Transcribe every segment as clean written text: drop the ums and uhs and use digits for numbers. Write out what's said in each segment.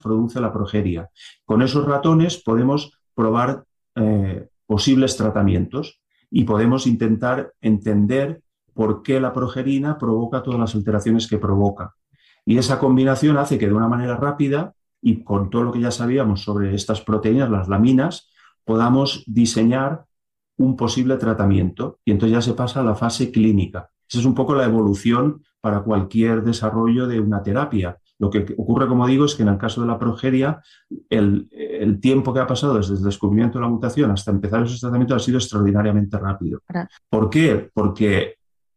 produce la progeria. Con esos ratones podemos probar posibles tratamientos y podemos intentar entender por qué la progerina provoca todas las alteraciones que provoca. Y esa combinación hace que de una manera rápida y con todo lo que ya sabíamos sobre estas proteínas, las laminas, podamos diseñar un posible tratamiento y entonces ya se pasa a la fase clínica. Esa es un poco la evolución para cualquier desarrollo de una terapia. Lo que ocurre, como digo, es que en el caso de la progeria, el tiempo que ha pasado desde el descubrimiento de la mutación hasta empezar esos tratamientos ha sido extraordinariamente rápido. ¿Por qué? Porque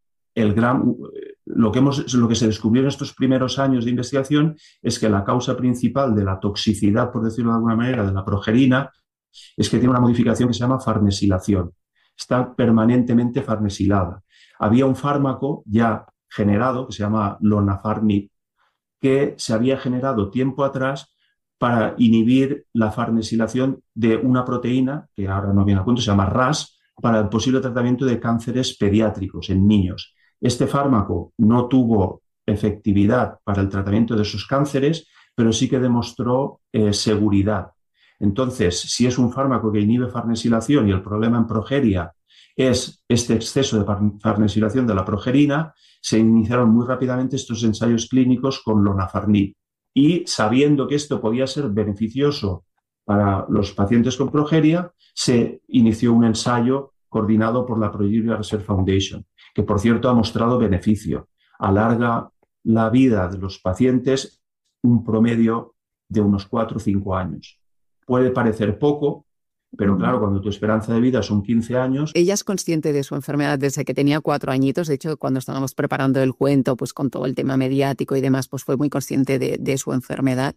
lo que se descubrió en estos primeros años de investigación es que la causa principal de la toxicidad, por decirlo de alguna manera, de la progerina es que tiene una modificación que se llama farnesilación. Está permanentemente farnesilada. Había un fármaco ya generado que se llama lonafarnib, que se había generado tiempo atrás para inhibir la farnesilación de una proteína, que ahora no viene a cuento, se llama RAS, para el posible tratamiento de cánceres pediátricos en niños. Este fármaco no tuvo efectividad para el tratamiento de esos cánceres, pero sí que demostró seguridad. Entonces, si es un fármaco que inhibe farnesilación y el problema en progeria es este exceso de farnesilación de la progerina, se iniciaron muy rápidamente estos ensayos clínicos con lonafarnib. Y sabiendo que esto podía ser beneficioso para los pacientes con progeria, se inició un ensayo coordinado por la Progeria Research Foundation, que por cierto ha mostrado beneficio. Alarga la vida de los pacientes un promedio de unos 4 o 5 años. Puede parecer poco, pero claro, cuando tu esperanza de vida son 15 años... Ella es consciente de su enfermedad desde que tenía 4 añitos. De hecho, cuando estábamos preparando el cuento, pues con todo el tema mediático y demás, pues fue muy consciente de su enfermedad.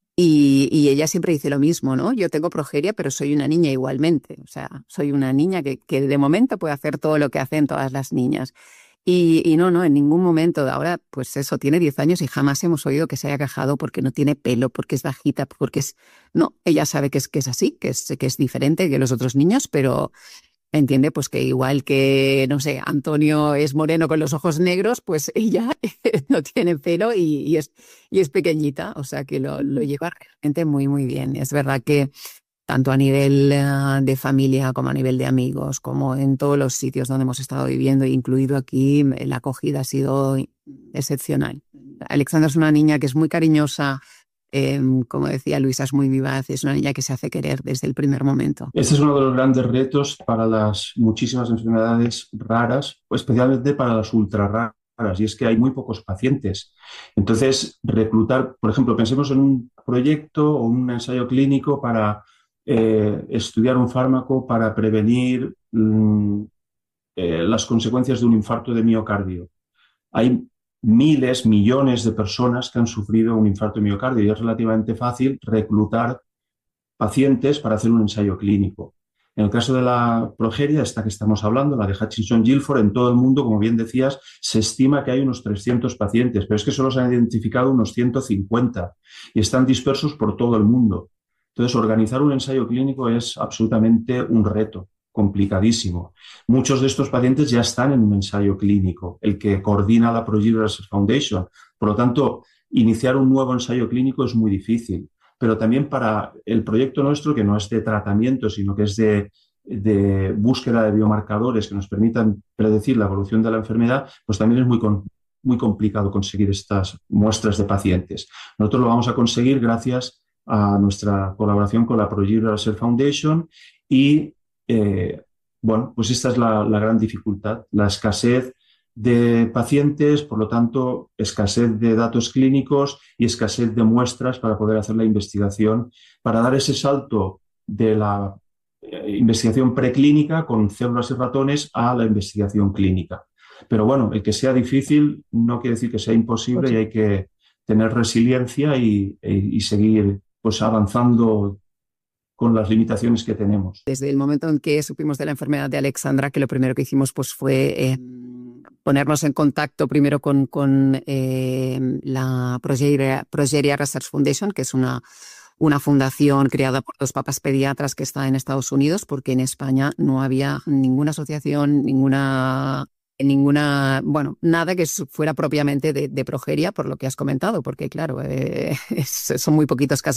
Y ella siempre dice lo mismo, ¿no? Yo tengo progeria, pero soy una niña igualmente. O sea, soy una niña que de momento puede hacer todo lo que hacen todas las niñas. Y no, en ningún momento. Ahora, pues eso, tiene 10 años y jamás hemos oído que se haya quejado porque no tiene pelo, porque es bajita, porque es... No, ella sabe que es así, que es diferente que los otros niños, pero entiende pues que igual que, no sé, Antonio es moreno con los ojos negros, pues ella no tiene pelo y es pequeñita, o sea que lo lleva realmente muy, muy bien. Es verdad que tanto a nivel de familia como a nivel de amigos, como en todos los sitios donde hemos estado viviendo, incluido aquí, la acogida ha sido excepcional. Alexandra es una niña que es muy cariñosa, como decía Luisa, es muy vivaz, es una niña que se hace querer desde el primer momento. Este es uno de los grandes retos para las muchísimas enfermedades raras, especialmente para las ultra raras, y es que hay muy pocos pacientes. Entonces, reclutar, por ejemplo, pensemos en un proyecto o un ensayo clínico para estudiar un fármaco para prevenir las consecuencias de un infarto de miocardio. Hay miles, millones de personas que han sufrido un infarto de miocardio y es relativamente fácil reclutar pacientes para hacer un ensayo clínico. En el caso de la progeria, esta que estamos hablando, la de Hutchinson-Gilford, en todo el mundo, como bien decías, se estima que hay unos 300 pacientes, pero es que solo se han identificado unos 150 y están dispersos por todo el mundo. Entonces, organizar un ensayo clínico es absolutamente un reto, complicadísimo. Muchos de estos pacientes ya están en un ensayo clínico, el que coordina la Progeria Research Foundation. Por lo tanto, iniciar un nuevo ensayo clínico es muy difícil. Pero también para el proyecto nuestro, que no es de tratamiento, sino que es de búsqueda de biomarcadores que nos permitan predecir la evolución de la enfermedad, pues también es muy complicado conseguir estas muestras de pacientes. Nosotros lo vamos a conseguir gracias a nuestra colaboración con la Progeria Research Foundation y, bueno, pues esta es la gran dificultad, la escasez de pacientes, por lo tanto, escasez de datos clínicos y escasez de muestras para poder hacer la investigación, para dar ese salto de la investigación preclínica con células y ratones a la investigación clínica. Pero bueno, el que sea difícil no quiere decir que sea imposible y hay que tener resiliencia y seguir pues avanzando con las limitaciones que tenemos. Desde el momento en que supimos de la enfermedad de Alexandra, que lo primero que hicimos pues fue ponernos en contacto primero con la Progeria Research Foundation, que es una fundación creada por 2 papas pediatras que está en Estados Unidos, porque en España no había ninguna asociación, ninguna ninguna, bueno, nada que fuera propiamente de progeria, por lo que has comentado, porque claro, son muy poquitos casos